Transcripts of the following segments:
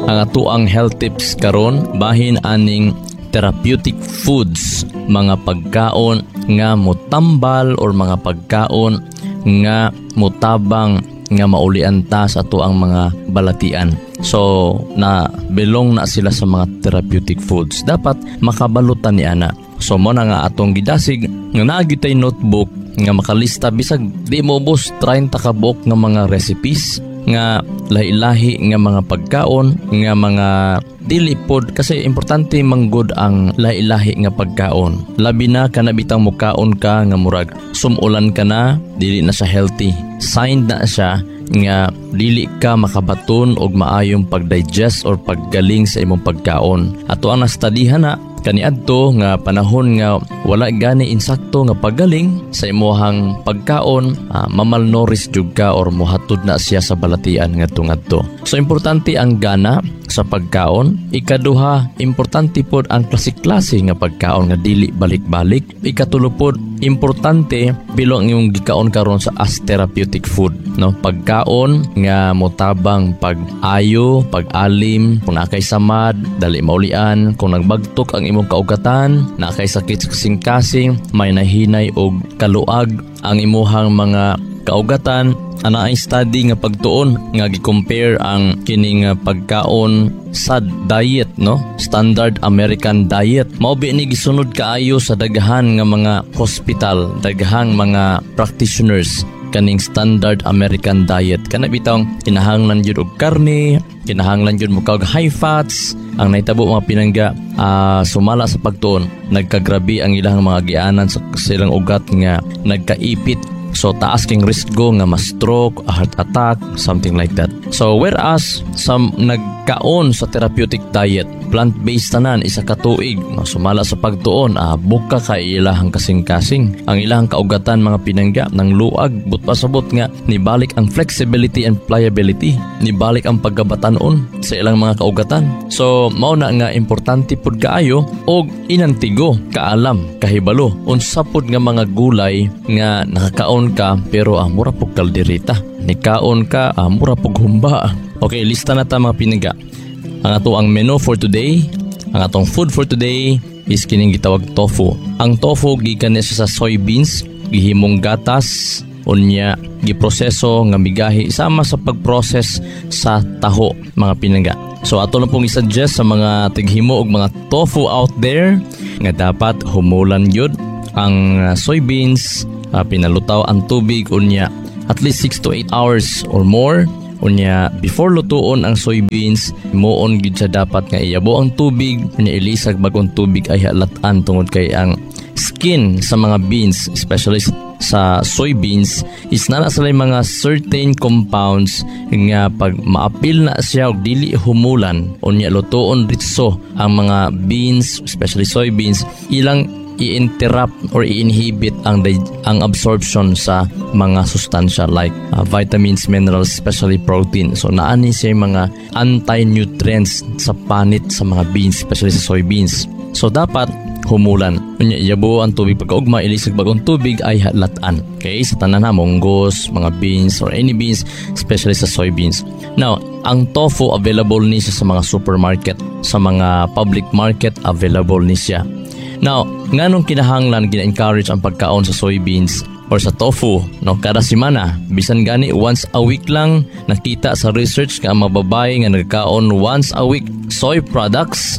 ang atuang health tips karon bahin aning therapeutic foods, mga pagkaon nga motambal or mga pagkaon nga motabang nga maulian ta sa ato ang mga balatian. So, na belong na sila sa mga therapeutic foods. Dapat makabalutan ni ana. So, mo na nga atong gidasig nga naagitay notebook nga makalista bisag di mo ubos 30 ka buok nga mga recipes nga lahi-lahi nga mga pagkaon nga mga dili pod, kasi importante manggod ang lahi-lahi nga pagkaon. Labi na kanabitang mukaon ka nga murag sumulan ka na, dili na siya healthy. Sign na siya nga dili ka makabaton og maayong pagdigest or paggaling sa imong pagkaon. Ato ang nastudihan na kaniadto nga panahon nga wala gani insakto nga paggaling sa imong pagkaon, mamalnourished jud ka or mohatod na siya sa balatian ngadto. So importante ang gana sa pagkaon. Ikaduha, importante pod ang klase-klase nga pagkaon nga dili balik-balik. Ikatulo pod, importante bilong yung gikaon karon sa as therapeutic food, no? Pagkaon nga motabang pag-ayo, pag-alim, kung nakay samad, dali maulian, kung nagbagtok ang imong kaugatan, nakay sakit sa kasing-kasing, may nahinay og kaluag ang imuhang mga kaugatan. Ana ay study nga pagtuon nga gi-compare ang kining pagkaon SAD diet, no? Standard American Diet. Mao bi ni gisunod kaayo sa daghan nga mga hospital, daghang mga practitioners kaning Standard American Diet. Kana bitong kinahanglan jud og karne, kinahanglan jud mo kag high fats. Ang naitabo mga pinangga sumala sa pagtuon, nagkagrabe ang ilang mga gianan sa silang ugat nga nagkaipit. So taas king risk go nga ma-stroke, heart attack, something like that. So whereas sa nagkaon sa therapeutic diet, plant-based tanan isa ka tuig, sumala sa pagtuon, buka ka ilahang kasing-kasing. Ang ilahang kaugatan mga pinangga ng luag, but pasabot nga nibalik ang flexibility and pliability, nibalik ang pagkabatanon sa ilang mga kaugatan. So mao na nga importante pud kaayo og inantigo, kaalam, kahibalo unsa pud nga mga gulay nga nakakaon ka pero mura pug kalderita, nikaon ka mura pug humba. Okay, lista na ta mga pinangga. Ang ato ang menu for today, ang atong food for today is kining gitawag tofu. Ang tofu gikan siya sa soybeans, gihimong gatas, unya giproseso nga migahi sama sa pagprocess sa taho mga pinangga. So ato lang pong i-suggest sa mga tighimo og mga tofu out there nga dapat humulan yun ang soybeans, pinalutaw ang tubig unya at least 6 to 8 hours or more. Unya before lutuon ang soybeans, moon gid siya dapat nga iyabo ang tubig, unya ilisag bagong tubig ay halatan tungod kay ang skin sa mga beans, especially sa soybeans, is nala sa mga certain compounds nga pag maapil na siya og dili humulan, unya lutuon ritso ang mga beans, especially soybeans, ilang i-interrupt or i-inhibit ang absorption sa mga sustansya like vitamins, minerals, especially protein. So naani siya mga anti-nutrients sa panit sa mga beans, especially sa soybeans. So dapat humulan. Unya iyabo ang tubig pagkaugma, ilisag bagong tubig ay halatan. Okay, sa tanan na munggos, mga beans or any beans, especially sa soybeans. Now, ang tofu available ni siya sa mga supermarket, sa mga public market available ni siya. Now, nganong kinahanglan gina-encourage ang pagkaon sa soybeans or sa tofu, no? Kada semana, bisan gani once a week lang. Nakita sa research nga ang mga babae nga nagkaon once a week soy products,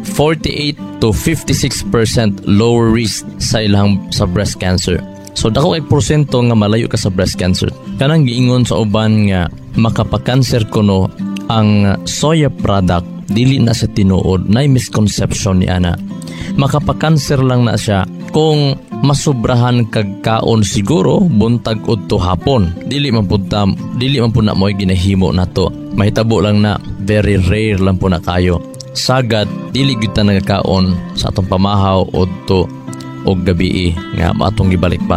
48 to 56% lower risk sa ilang sa breast cancer. So dako kay porsyento nga malayo ka sa breast cancer. Kanang giingon sa uban nga makapakanser kuno ang soya product, dili na sa tinuod, na misconception ni ana. Makapakanser lang na siya kung masubrahan kag kaon siguro buntag udto hapon. Dili man pud na moy ginahimo nato. Mahitabo lang na very rare lang po na kayo. Sagad dili gyud ta nagakaon sa atong pamahaw udto og gabi nga atong gibalik-balik.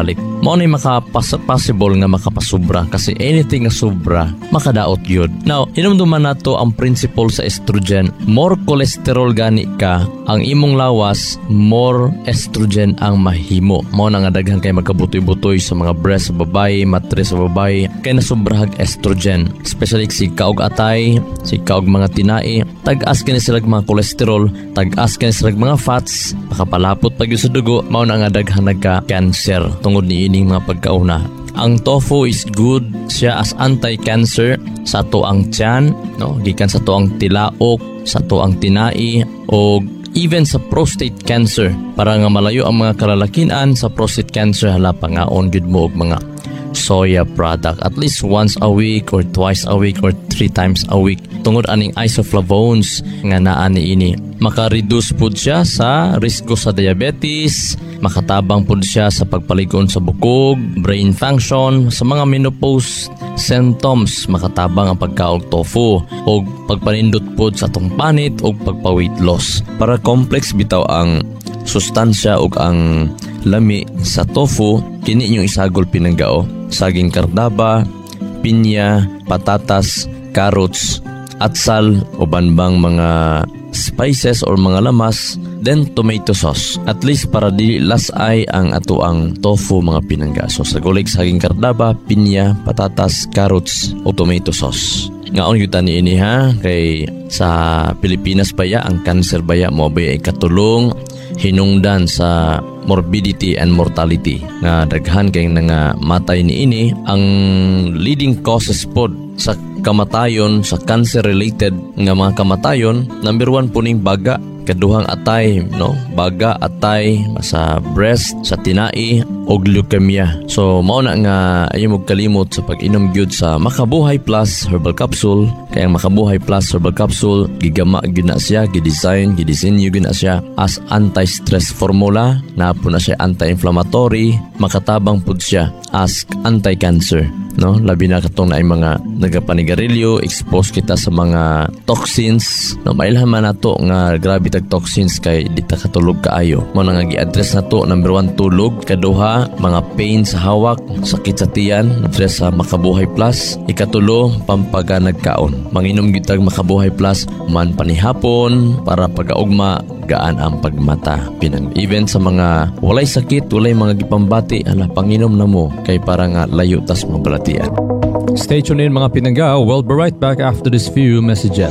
mao ni possible nga makapasubra kasi anything nga sobra makadaot yun. Now, hinumduman nato ang principle sa estrogen. More cholesterol gani ka, ang imong lawas, more estrogen ang mahimo. Mao na nga daghan kay magkabutoy-butoy sa mga breast sa babae, matres sa babae, kay nasubrahag estrogen. Especially si kaog atay, si kaog mga tinai, tag-as kini sila mga cholesterol, tag-as kini sila mga fats, makapalapot pag sa dugo, mao na nga daghan nagka-cancer tungod ni ining mga pagkauna. Ang tofu is good siya as anti-cancer sa ato ang tiyan, no? Gikan sa ato ang tilaok, sa ato ang tinai, o even sa prostate cancer. Para nga malayo ang mga kalalakinan sa prostate cancer, hala pangaon gud mo og mga soya product at least once a week or twice a week or 3 times a week. Tungod aning isoflavones nga naa niini, maka-reduce pud siya sa risko sa diabetes, makatabang pud siya sa pagpaligon sa bukog, brain function, sa mga menopause symptoms, makatabang ang pagkaog tofu o pagpanindot pud sa atong panit o pagpa-weight loss. Para complex bitaw ang sustansya ug ang lami sa tofu, kini inyong isagol pinanggao: saging kardaba, pinya, patatas, carrots, atsal o banbang mga spices or mga lamas, then tomato sauce. At least para dili lasay ang ato ang tofu mga pinangga. So sagulig saging kardaba, pinya, patatas, carrots o tomato sauce. Ngaon yuta ni ini ha, kay sa Pilipinas baya ang cancer baya mo baya ikatulong hinungdan sa morbidity and mortality nga daghan kay nga matay ni ini. Ang leading causes pod sa kamatayon, sa cancer related nga mga kamatayon, number 1 po ning baga, kaduhang atay, no? Baga, atay sa breast, sa tinai og leukemia. So mao na nga ayo mo kalimot sa pag-inom gyud sa Makabuhay Plus Herbal Capsule. Kay ang Makabuhay Plus Herbal Capsule gigama gyud na siya, gidisenyo gyud na siya as anti-stress formula, na po na siya anti-inflammatory, makatabang pud siya as anti-cancer, no? Labi na katong na ay mga nagapanigarilyo, expose kita sa mga toxins, no? Mailhan man nato nga grabe tag toxins kay di ta katulog kaayo. Mao na nga gi-address nato, number 1 tulog, kaduha mga pain sa hawak, sakit sa tiyan, address sa Makabuhay Plus. Ikatulo, pampaganag kaon, manginom gyud tag Makabuhay Plus man panihapon para pagaugma gaan ang pagmata pinang. Even sa mga walay sakit, walay mga gipambati, ala panginom na mo kay para nga layo tas mabalatian. Stay tuned in mga pinangga. We'll be right back after this few messages.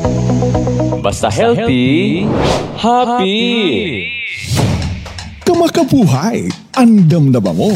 Basta healthy, happy! Kamakabuhay, andam na ba mo?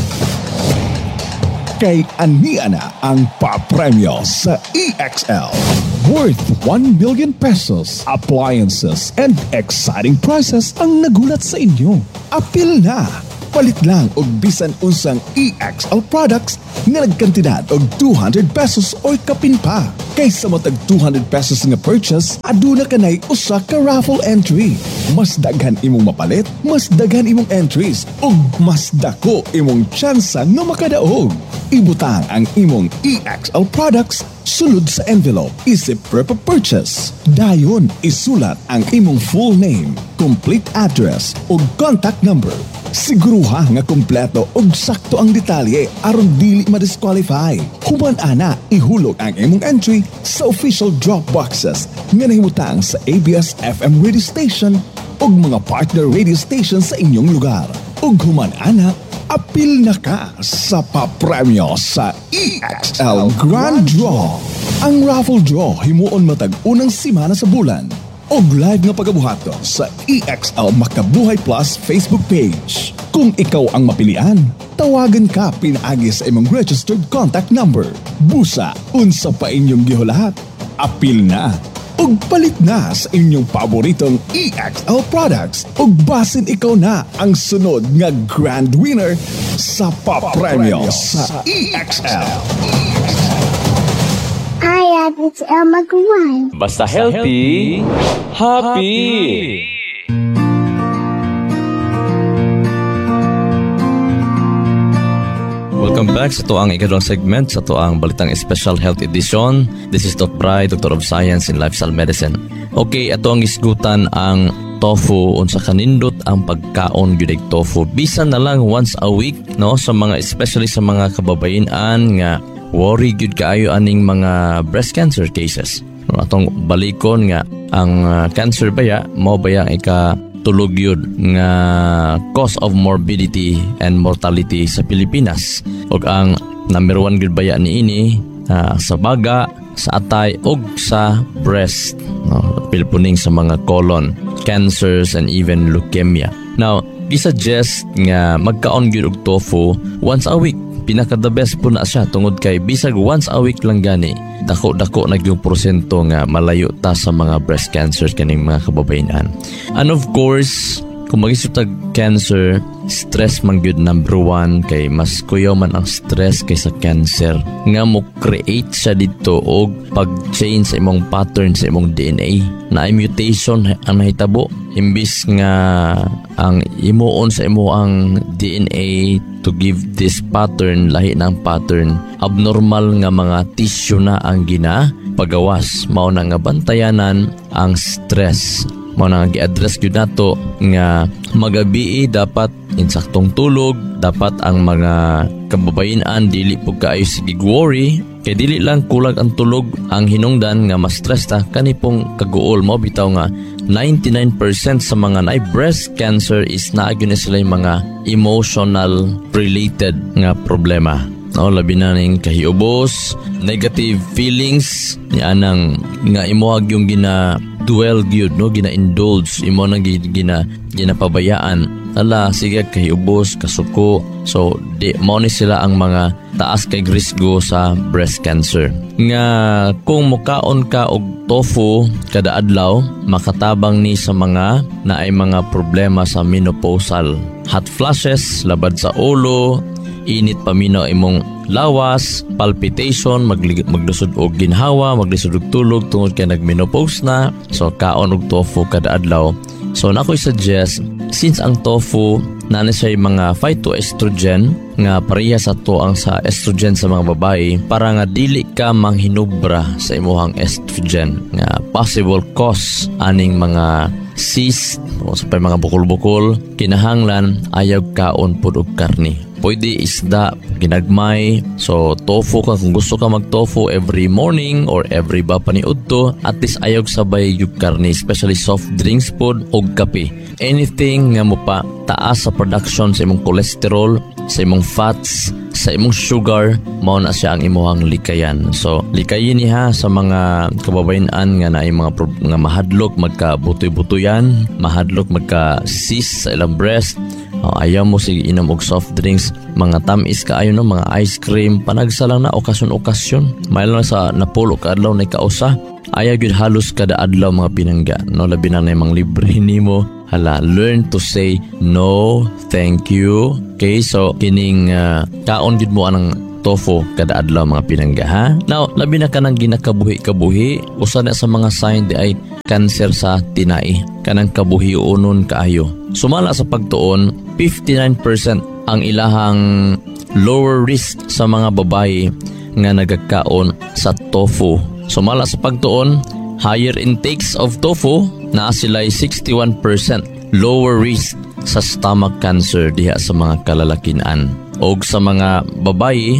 Kay ania na ang papremyo sa EXL. Worth 1 million pesos, appliances, and exciting prizes ang nagulat sa inyo. Apil na! Palit lang og bisan unsang EXL products nga nagkantidad og 200 pesos or kapin pa. Kaysa mo tag 200 pesos nga purchase, aduna kanay usa ka raffle entry. Mas daghan imong mapalit, mas daghan imong entries, ug mas dako imong tsansa nga makadaog. Ibutang ang imong EXL products sulod sa envelope, isip per purchase. Dayon, isulat ang imong full name, complete address, ug contact number. Siguruha nga kompleto ug sakto ang detalye aron dili ma-disqualify. Human ana, ihulog ang imong entry sa official drop boxes nga nahimutang sa ABS-FM radio station ug mga partner radio station sa inyong lugar. Ug human ana, apil na ka sa papremyo sa EXL Grand Draw. Ang raffle draw himuon matag unang simana sa bulan. Og live nga pagabuhato sa EXL Makabuhay Plus Facebook page. Kung ikaw ang mapilian, tawagan ka pinaagi sa imong registered contact number. Busa, unsa pa inyong gihulahat. Apil na! Ug palit na sa inyong paboritong EXL products. Ug basin ikaw na ang sunod nga grand winner sa papremyo sa EXL. Hi, it's Elma Guan. Basta healthy, happy! Welcome back sa tuang ikadong segment sa tuang Balitang Special Health Edition. This is Doc Bry, Doctor of Science in Lifestyle Medicine. Okay, ato ang isgutan ang tofu, unsa kanindot ang pagkaon gyud tofu. Bisan na lang once a week, no, sa mga especially sa mga kababayen-an nga worry gyud kaayo aning mga breast cancer cases. No, atong balikon nga ang cancer baya mao baya ikatulog yun nga cause of morbidity and mortality sa Pilipinas. Ug ang number 1 gyud baya niini sa baga, sa atay ug sa breast, no, pilpuning sa mga colon cancers and even leukemia. Now, gisuggest nga magkaon gyud og tofu once a week. Pinaka the best po na siya tungod kay bisag once a week lang gani dako-dako na yung porsyento nga malayo ta sa mga breast cancer kaning mga kababayan. And of course, kung mag-isip tag cancer, stress man gyud number 1 kay mas kuyaw man ang stress kaysa cancer. Nga mo create siya dito og pag-change sa imong pattern sa imong DNA. Na mutation ang nahitabo imbis nga ang imuon sa imo ang DNA to give this pattern, lahi ng pattern, abnormal nga mga tissue na ang pagawas. Mao na nga bantayanan ang stress. Mao na nga gi-address gyud nato nga magabi dapat insaktong tulog, dapat ang mga kababayan dili pug kaayo sige worry kay dili lang kulag ang tulog ang hinungdan nga ma-stress ta kani pong kaguol. Mao bitaw nga 99% sa mga na breast cancer is naagyo na sila yung mga emotional related nga problema. No, labi na ning kahiubos, negative feelings, anang nga imuhag yung dwell gyud, no, gina-indulge, imo nang ginapabayaan. Ala, sige kahiubos, kasuko. So, di mo ni sila ang mga taas kay risgo sa breast cancer. Nga kung mukaon ka og tofu kada adlaw, makatabang ni sa mga naay mga problema sa menopausal. Hot flashes, labad sa ulo, init paminaw imong lawas, palpitation, maglusod og ginhawa, maglusod og tulog tungod kay nagmenopause na. So kaon og tofu kada adlaw. So nakoy suggest, since ang tofu nana siya mga phytoestrogen nga pareha sa to ang sa estrogen sa mga babae, para nga dili ka manghinubra sa imuhang estrogen nga possible cause aning mga cyst o sa mga bukol-bukol, kinahanglan ayaw kaon pud og karne. Pwede isda, ginagmay. So tofu ka, kung gusto ka mag-tofu every morning or every ba paniudto, at least ayog sabay yung karne, especially soft drinks pod o kape. Anything nga mo pa taas sa production sa imong cholesterol, sa imong fats, sa imong sugar, mao na siya ang imuhang likayan. So likayin niha sa mga kababayan nga naay mga nga mahadlok magka-butoy-butoyan, mahadlok magka-cyst sa ilang breast. Ayaw mo sige inom og soft drinks, mga tamis ka ayo no, mga ice cream, panagsa lang na okasyon-okasyon. May lang sa napulo ka adlaw na kausa. Ayaw gyud halos kada adlaw mga pinangga, no, labi na mga libre nimo. Hala, learn to say no, thank you. Okay, so kining kaon gyud mo anang tofu kada adlaw mga pinangga, ha. Now, labi na kanang ginakabuhi-kabuhi, usa na sa mga sign di ay cancer sa tinai, kanang kabuhi-unon kaayo. Sumala sa pagtuon, 59% ang ilahang lower risk sa mga babae nga nagakaon sa tofu. Sumala sa pagtuon, higher intakes of tofu, na sila'y 61% lower risk sa stomach cancer diha sa mga kalalakinan. O sa mga babae,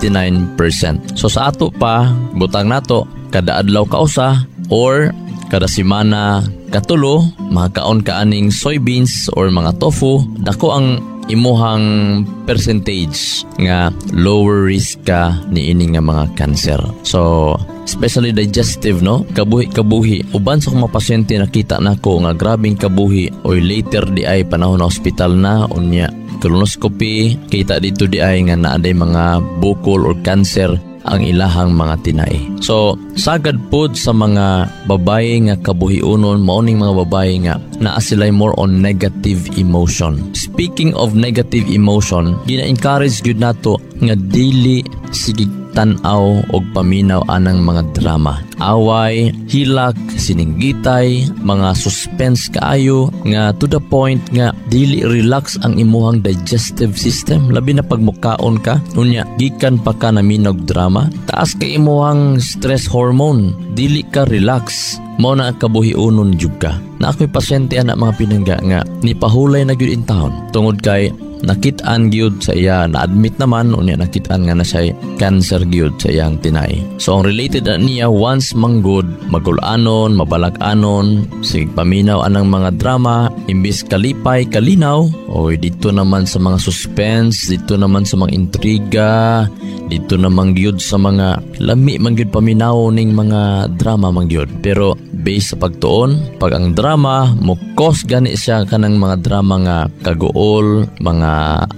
59%. So sa ato pa, butang nato, kada adlaw kausa or kada semana katulo, makakaon ka aning soybeans or mga tofu, dako ang imuhang percentage nga lower risk ka ni ini nga mga cancer. So especially digestive, no, kabuhi uban sa mga pasyente nakita nako nga grabing kabuhi or later di ay panahon na hospital na unya colonoscopy, kita dito di ay nga naaday mga bukol or cancer ang ilahang mga tinai. So sagad pod sa mga babae nga kabuhiunon, maoning mga babae nga naa sila'y more on negative emotion. Speaking of negative emotion, gina-encourage gyud nato nga dili sige tan-aw og paminaw anang mga drama. Away, hilak, sininggitay, mga suspense kaayo nga to the point nga dili relax ang imuhang digestive system. Labi na pag mukaon ka, unya gikan pa ka na minog drama, taas kay imuhang stress hormone, dili ka relax. Mao na kabuhiunon jud ka. Na ako'y pasyente anak mga pinangga nga nipahulay na gyud in town tungod kay nakit-an gyud sa iya, na-admit naman unya nakit-an nga na siya cancer gyud sa iyang tinay. So ang related na niya once manggod magulanon, mabalak-anon, sig paminaw anang mga drama imbis kalipay kalinaw, oy dito naman sa mga suspense, dito naman sa mga intriga, dito naman gyud sa mga lami man gyud paminaw ning mga drama man gyud. Pero based sa pagtuon, pag ang drama mo cause gani siya kanang mga drama nga kaguol, mga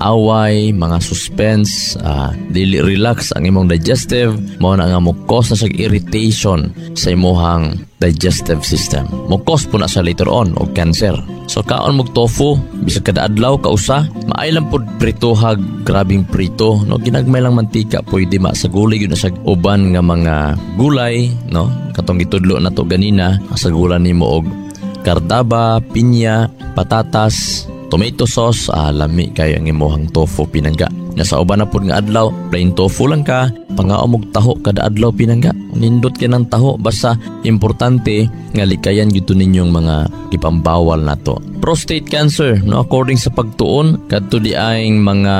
away, mga suspense, dili relax ang imong digestive, mao na nga mo cause na siya irritation sa imong digestive system. Mo cause po na siya later on og cancer. So kaon mog tofu, bisag kada adlaw kausa, maay lang pod prituhag, grabing prito, no, ginagmay lang mantika, pwede sa gulay yun na siya uban nga mga gulay, no, katong gitudlo na to ganina, sa gulan nimo og kardaba, pinya, patatas, tomato sauce, lami kayo ang imuhang tofu pinangga. Nasa uban na pod nga adlaw, plain tofu lang ka, pangao mog taho kada adlaw pinangga. Nindot ka ng taho, basta importante nga likayan gyud ninyong mga ipambawal nato. Prostate cancer, no, according sa pagtuon, kadto di aing mga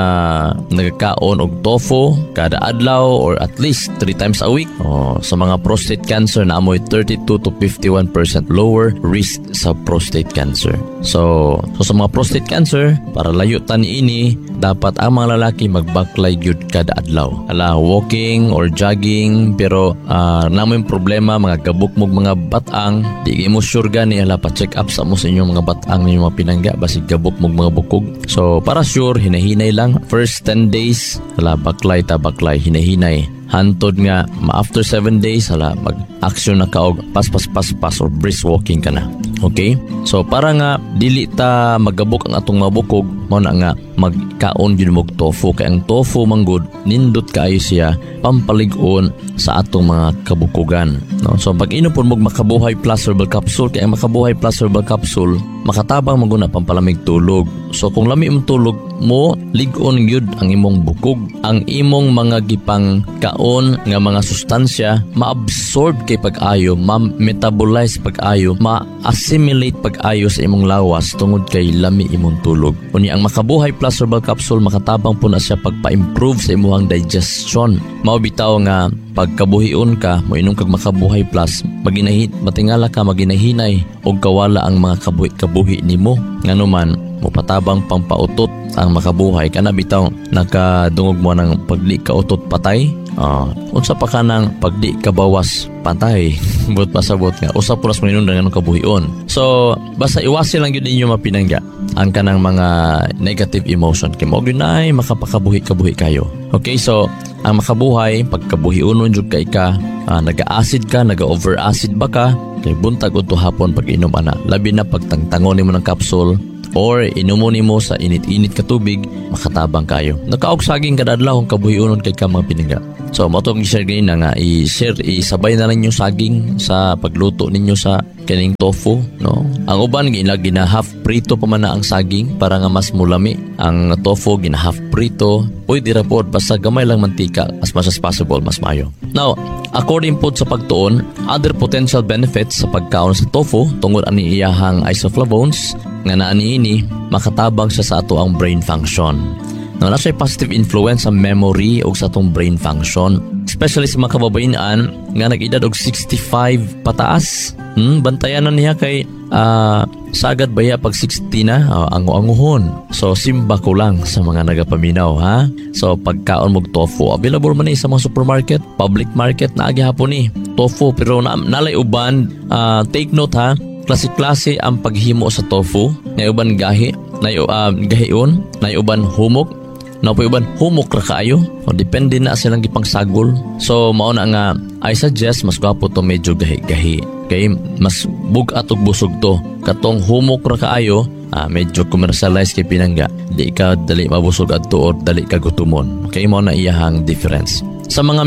nagakaon og tofu kada adlaw or at least 3 times a week. Sa mga prostate cancer na amoy 32 to 51% lower risk sa prostate cancer. So sa mga prostate cancer, para layutan ini, dapat ang mga lalaki magbaklay gyud kada adlaw. Walking or jogging, pero namoy problema mga gabukmog mga batang, di mo sure gani pa-check up sa mo sa inyong mga batang ninyo mga pinangga basig gabukmog mga bukog. So para sure, hinahinay lang first 10 days, baklay hinahinay. Hantod nga after 7 days mag-action na kaog pas or brisk walking ka na. Okay? So para nga dili ta magabok ang atong mabukog, mo na nga magkaon gyud mog tofu, kay ang tofu manggod nindot kaayo siya pampalig-on sa atong mga kabukugan, no? So pag inom po mog Makabuhay Plus Herbal Capsule, kay ang Makabuhay Plus Herbal Capsule makatabang maguna pampalamig tulog. So kung lami imong tulog mo, lig-on gyud ang imong bukog, ang imong mga gipang kaon nga mga sustansya ma-absorb kay pag-ayo, ma-metabolize pag-ayo, ma-assimilate pag-ayo sa imong lawas tungod kay lami imong tulog. Unya ang Makabuhay Plus Herbal Capsule makatabang po na siya pagpa-improve sa imong digestion. Mao bitaw nga pagkabuhion ka, moinom kag Makabuhay Plus, matingala ka maginahinay og kawala ang mga kabuhi nimo. Nganuman mopatabang pampautot ang Makabuhay, kana bitaw nakadungog mo ng pagdi ka utot patay. Unsa pa ka ng pagdi ka bawas patay. But pasabot nga usa pulas mainon nga kabuhion. So basta iwasin lang gyud ninyo mapinangga ang kanang mga negative emotion kay mo gyud makapakabuhi kayo. Okay, so ang Makabuhay pagkabuhionon jud kay ka, naga-acid ka, naga-over-acid ba ka, kay buntag udto hapon pag inom ana, labi na pagtangtangon nimo ng capsule or inumo nimo sa init-init ka tubig, makatabang kayo. Nakaog saging kada adlaw ang kabuhionon kay ka mga pinangga. So matong i-share ganin na nga, isabay na lang yung saging sa pagluto ninyo sa kaning tofu, no? Ang uban gina half prito pa man na ang saging para nga mas mulami. Ang tofu gina half prito, pwede ra pod basta gamay lang mantika, as much as possible mas maayo. Now, according po sa pagtuon, other potential benefits sa pagkaon sa tofu tungod ani iyahang isoflavones nga naa niini makatabang siya sa ato ang brain function. No, nasa positive influence sa memory o sa atong brain function, especially sa mga kababayan nga nag-edad og 65 pataas. Bantayan na niya kay sagad baya pag 60 na, anguhon. So simba ko lang sa mga nagapaminaw, ha. So pagkaon mog tofu, available man ni sa mga supermarket, public market na agihapon ni tofu, pero nalay uban, take note ha, klase-klase ang paghimo sa tofu. Nay uban gahi, gahion, nay uban humok, na po iban humok ra kaayo, o depende na silang gipang sagol. So mao na nga I suggest mas gwapo to medyo gahi-gahi, kay mas bugat og busog to. Katong humok ra kaayo, medyo commercialized kay pinangga, di ka dali mabusog adto or dali ka gutumon. Kay mao na iyahang difference. Sa mga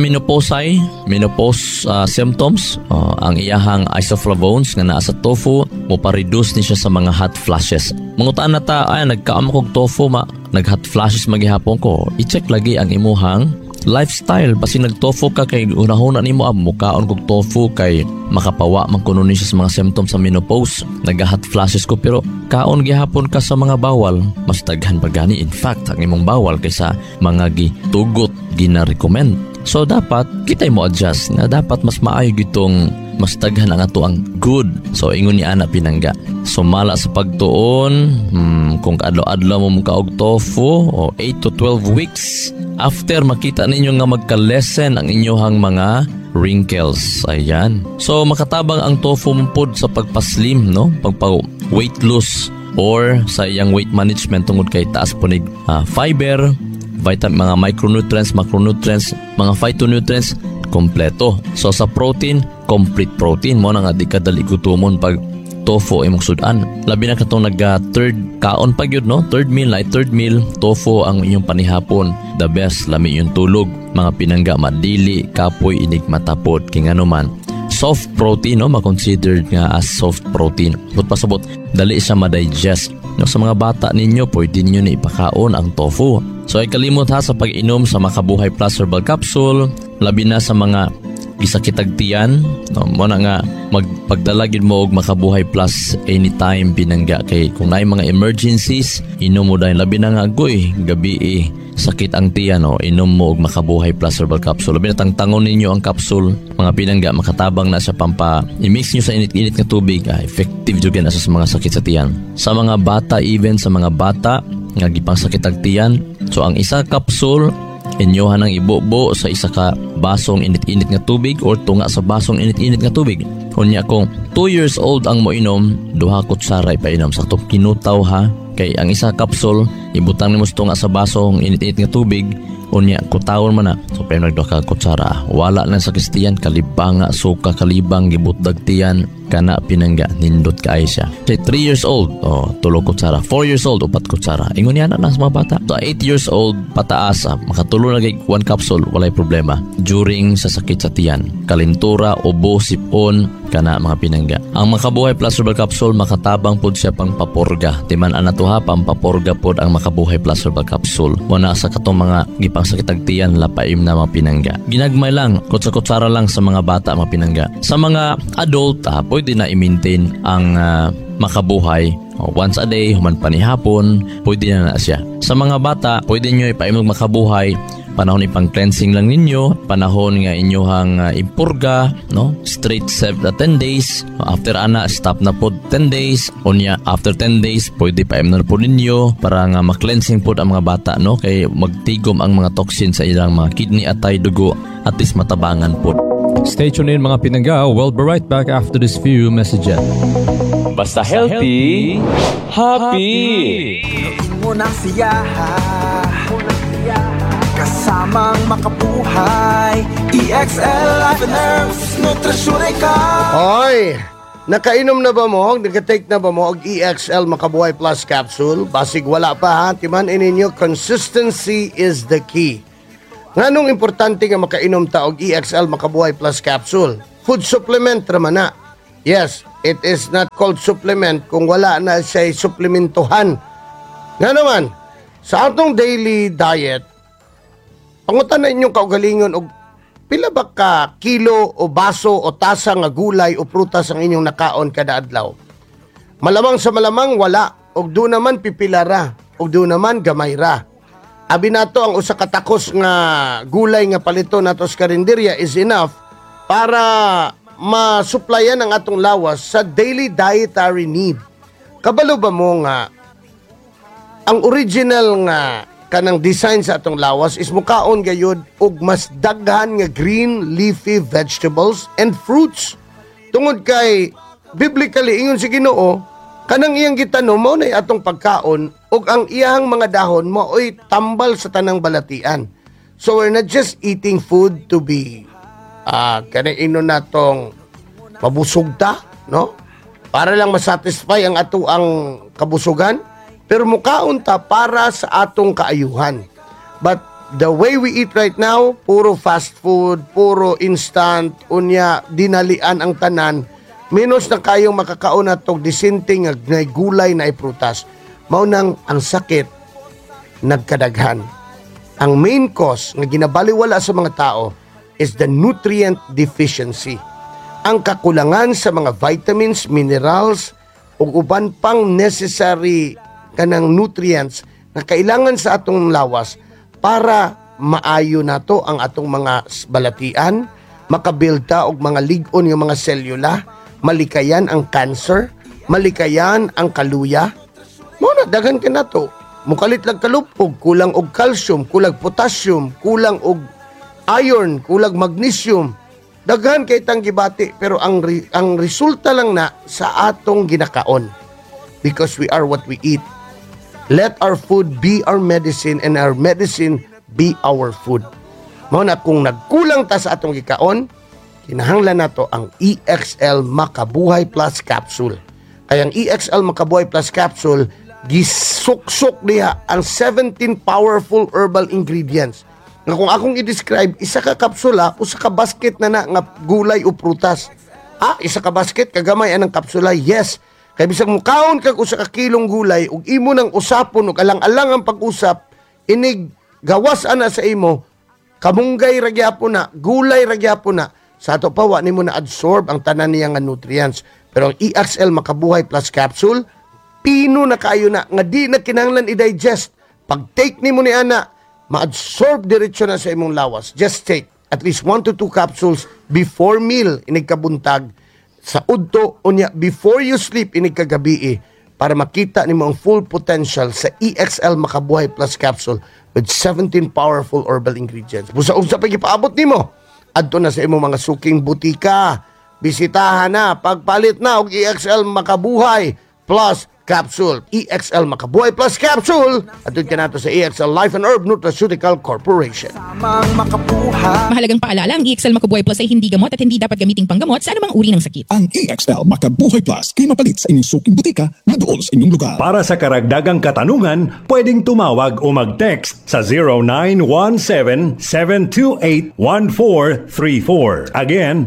menopause symptoms, ang iyahang isoflavones nga naa sa tofu mo pa-reduce ni siya sa mga hot flashes. Mangutaan na ta, nagkaam kog tofu nag-hot flashes magihapon ko. I-check lagi ang imuhang lifestyle. Basi nag-tofu ka kay unahuna nimo mukaon kog tofu kay makapawa man kuno ni siya sa mga symptoms sa menopause. Nag-hot flashes ko pero kaon gihapon ka sa mga bawal, mas daghan pa gani. In fact, ang imong bawal kaysa mga gitugot gina-recommend. So dapat kitay mo adjust na dapat mas maayo gitong mas daghan ang ato ang good. So ingon ni ana pinangga. So mala sa pagtuon, kung adlaw-adlaw mo mukaog tofu o 8 to 12 weeks after makita ninyo nga magka-lessen ang inyohang mga wrinkles. Ayan. So makatabang ang tofu mo pod sa pagpaslim, no? Pagpa-weight loss or sa iyang weight management tungod kay taas punig fiber, mga micronutrients, macronutrients, mga phytonutrients, kompleto. So sa protein, complete protein mo na nga di kadali gutumon pag tofu imong sudan. Labi na katong third kaon pag yun, no? Third meal, tofu ang inyong panihapon. The best, lami yung tulog. Mga pinangga, madili, kapoy, inig matapod, king ano man. Soft protein, no? Ma-considered nga as soft protein. But pasabot, dali siya ma-digest. No, sa mga bata ninyo, pwede ninyo na ipakaon ang tofu. So ay kalimot ha sa pag-inom sa Makabuhay Plus Herbal Capsule, labi na sa mga gisakitag tiyan, no, mo na nga magpagdalagin mo og Makabuhay Plus anytime binangga kay kung naay mga emergencies, inom mo dahil labi na nga agoy gabi sakit ang tiyan, no, inom mo og Makabuhay Plus Herbal Capsule. Labi na tangtangon ninyo ang capsule, mga pinangga, makatabang na siya i-mix nyo sa init-init nga tubig, effective jud na sa mga sakit sa tiyan. Sa mga bata, even sa mga bata nga gipang sakit ang tiyan, so ang isa capsule inyohan ang ibobo sa isa ka basong init-init nga tubig or tunga sa basong init-init nga tubig. Unya kung 2 years old ang moinom, 2 kutsara ipainom sa kinutaw ha. Kay ang isa capsule ibutang nimo sa tunga sa basong init-init nga tubig, unya kutawon man na. So pero nagduha ka kutsara. Wala lang sa kistiyan, kalibanga suka kalibang gibutdag tiyan kana pinangga nindot kaay siya. Say 3 years old, 3 kutsara. 4 years old, 4 kutsara. Ingon yan na sa mga bata. So 8 years old pataas, makatulo na kay 1 capsule, walay problema. During sa sakit sa tiyan, kalintura, ubo, sipon, kana mga pinangga. Ang Makabuhay Plus Herbal Capsule makatabang pod siya pang paporga. Timan ana to ha, pampaporga pod ang Makabuhay Plus Herbal Capsule. Muna sa katong mga gipang sakit ang tiyan, lapaim na mga pinangga. Ginagmay lang, kutsa-kutsara lang sa mga bata mga pinangga. Sa mga adult, pwede na i-maintain ang Makabuhay. Once a day, human panihapon, pwede na siya. Sa mga bata, pwede nyo ipaimog Makabuhay. Panahon ipang cleansing lang ninyo, panahon nga inyohang impurga, no? Straight 10 days. After ana, stop na po 10 days. Unya, after 10 days, pwede paimnar po ninyo para nga ma-cleansing po ang mga bata, no? Kay magtigom ang mga toxin sa ilang mga kidney atay dugo at least matabangan po. Stay tuned in mga pinangga. We'll be right back after this few messages. Basta healthy, happy! Munang siyaha, kasamang makabuhay. EXL Life and Herbs Nutrition ka. Hoy, nakainom na ba mo? Nag-take na ba mo og EXL Makabuhay Plus Capsule? Basig wala pa ha, timan ininyo, consistency is the key. Nganong importante nga makainom ta og EXL Makabuhay Plus Capsule? Food supplement raman na. Yes, it is not called supplement kung wala na siya suplementuhan. Nga naman, sa atong daily diet, pangutan na inyong kaugalingon og pila ba ka kilo o baso o tasa nga gulay o prutas ang inyong nakaon kada adlaw. Malamang sa malamang wala, og do naman pipila ra, og do naman gamay ra. Abi nato ang usa ka takos nga gulay nga palito nato sa karinderya is enough para masuplayan ang atong lawas sa daily dietary need. Kabalo ba mo nga ang original nga kanang design sa atong lawas is mukaon gayud og mas daghan nga green leafy vegetables and fruits. Tungod kay biblically ingon si Ginoo, kanang iyang gitanom mao nay atong pagkaon ug ang iyang mga dahon mao'y tambal sa tanang balatian. So we're not just eating food to be kanang inon natong mabusog ta, no? Para lang masatisfy ang ato ang kabusugan, pero mukaon ta para sa atong kaayuhan. But the way we eat right now, puro fast food, puro instant, unya, dinalian ang tanan, minus na kayong makakaon na tog disinting na gulay na prutas. Maunang ang sakit, nagkadaghan. Ang main cause na ginabaliwala sa mga tao is the nutrient deficiency. Ang kakulangan sa mga vitamins, minerals, o uban pang necessary kanang nutrients na kailangan sa atong lawas para maayo nato ang atong mga balatian, makabilta og mga lig-on yung mga selula, malikayan ang cancer, malikayan ang kaluya. Muna daghan ka nato. Mukalit lang kalupog, kulang og calcium, kulang potassium, kulang og iron, kulang magnesium. Daghan kay tang gibati pero ang resulta lang na sa atong ginakaon. Because we are what we eat. Let our food be our medicine and our medicine be our food. Mao na kung nagkulang ta sa atong gikaon, kinahanglan nato ang EXL Makabuhay Plus Capsule. Kaya ang EXL Makabuhay Plus Capsule, gisuksok niya ang 17 powerful herbal ingredients. Nga kung akong i-describe, isa ka kapsula o sa ka basket na nga gulay o prutas. Isa ka basket, kagamay anang kapsula, yes. Kaya bisag mukaon kag usa ka kilong gulay ug imo nang usapon ug alang-alang ang pag-usap, inig gawas ana sa imo, kamunggay ra gyapon na, gulay ra gyapon na. Sa ato pa wa nimo na absorb ang tanan niya nga nutrients. Pero ang EXL Makabuhay Plus Capsule, pino na kayo na nga di na kinahanglan i-digest. Pag take nimo ni ana, ma-absorb diretso na sa imong lawas. Just take at least 1 to 2 capsules before meal inig kabuntag. Sa udto unya before you sleep inig kagabi para makita nimo ang full potential sa EXL Makabuhay Plus Capsule with 17 powerful herbal ingredients. Busa-usa pa gipaabot nimo adto na sa imong mga suking butika. Bisitahan na, pagpalit na og EXL Makabuhay Plus Capsule. EXL Makabuhay Plus Capsule. Atun ka nato sa EXL Life and Herb Nutraceutical Corporation. Tamang makabuhay. Mahalagang paalala, ang EXL Makabuhay Plus ay hindi gamot at hindi dapat gamiting panggamot sa anumang uri ng sakit. Ang EXL Makabuhay Plus kay mapalit sa inyong suking butika na doon sa inyong lugar. Para sa karagdagang katanungan, pwedeng tumawag o mag-text sa 0917-728-1434. Again,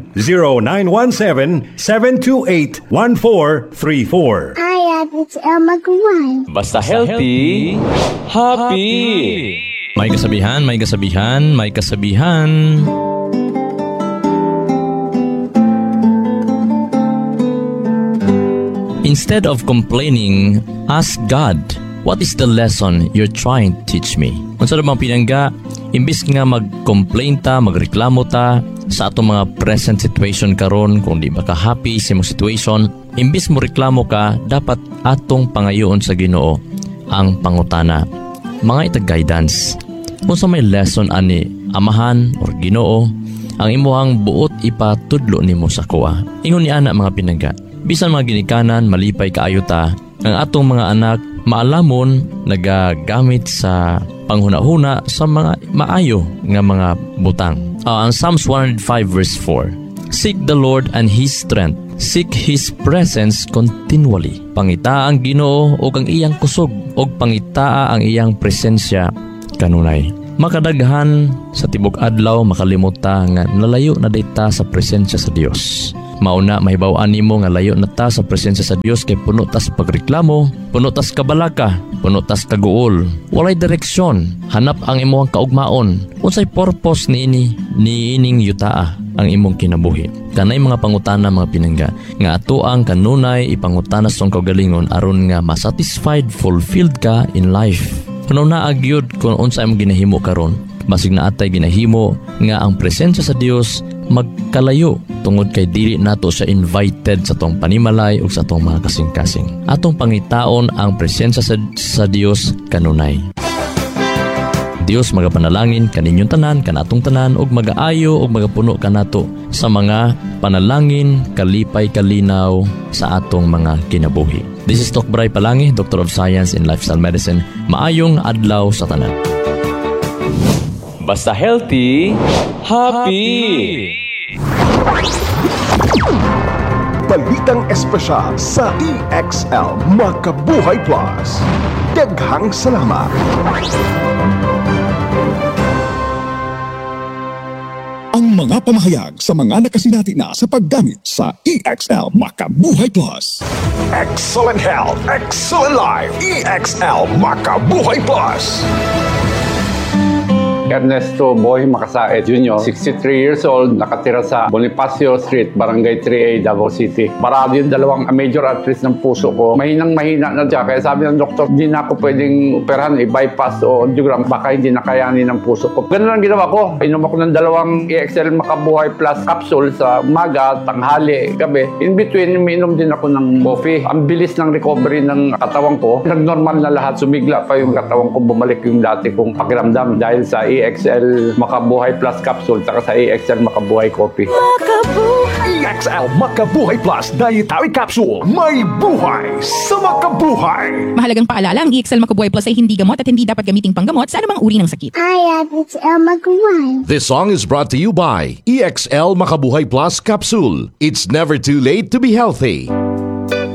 0917-728-1434. Hi, Abby. It's Elma Gawai. Basta healthy, happy. May kasabihan, may kasabihan, may kasabihan. Instead of complaining, ask God, what is the lesson you're trying to teach me? Kung sa namang pinangga, imbis nga mag-complain ta, magreklamo ta sa atong mga present situation karon, kung di ba ka happy sa mong situation, imbis mo reklamo ka, dapat atong pangayoon sa Ginoo ang pangutana. Mga itag guidance. Kung sa may lesson ani Amahan or Ginoo, ang imuhang buot ipatudlo nimo sa kuha. Ingon ni ana mga pinangga. Bisan mga ginikanan, malipay kaayo ta, ang atong mga anak maalamon nagagamit sa panghuna-huna sa mga maayo nga mga butang. Ang Psalms 105 verse 4. Seek the Lord and His strength. Seek His presence continually. Pangitaa ang Ginoo o ang iyang kusog o pangitaa ang iyang presensya kanunay. Makadaghan sa tibok adlaw makalimot ta nga nalayo na dayta sa presensya sa Dios. Mauna mahibaw-an nimo nga layo na ta sa presensya sa Dios kay puno tas pagreklamo, puno tas kabalaka, puno tas kaguol. Walay direksyon, hanap ang imong kaugmaon. Unsay purpose niining yutaa ang imong kinabuhi. Kanay mga pangutana mga pinangga nga ato ang kanunay ipangutana sa kaugalingon aron nga masatisfied, fulfilled ka in life. Kuno na agyud kung unsa imong ginahimo karon. Basig na atay ginahimo nga ang presensya sa Dios magkalayo tungod kay dili nato siya invited sa tong panimalay ug sa tong mga kasing-kasing. Atong pangitaon ang presensya sa Dios kanunay. Dios magapanalangin kaninyong tanan, kanatong tanan ug magaayo ug magapuno kanato sa mga panalangin kalipay kalinaw sa atong mga kinabuhi. This is Doc Bray Palangi, Doctor of Science in Lifestyle Medicine. Maayong adlaw sa tanan. Basta healthy, happy. Balitang espesyal sa EXL Makabuhay Plus. Daghang salamat. Mga pamahayag sa mga nakasinati na sa paggamit sa EXL Makabuhay Plus. Excellent health, excellent life. EXL Makabuhay Plus. Ernesto Boy Makasait Jr., 63 years old, nakatira sa Bonifacio Street, Barangay 3A, Davao City. Parado yung dalawang major arteries ng puso ko. Mahinang-mahina na siya. Kaya sabi ng doktor, hindi na ako pwedeng operahan, i-bypass o angiogram. Baka hindi nakayanin ng puso ko. Ganun ang ginawa ko. Inom ako ng dalawang EXL Makabuhay Plus capsule sa umaga, tanghali, gabi. In between, umiinom din ako ng coffee. Ang bilis ng recovery ng katawan ko. Nag-normal na lahat. Sumigla pa yung katawan ko. Bumalik yung dati kong pakiramdam dahil sa EXL Makabuhay Plus capsule at sa EXL Makabuhay Coffee. EXL Makabuhay Plus Dietary Capsule. May buhay sa makabuhay. Mahalagang paalala, ang EXL Makabuhay Plus ay hindi gamot at hindi dapat gamiting panggamot sa anumang uri ng sakit. I have XL Maguire. This song is brought to you by EXL Makabuhay Plus Capsule. It's never too late to be healthy.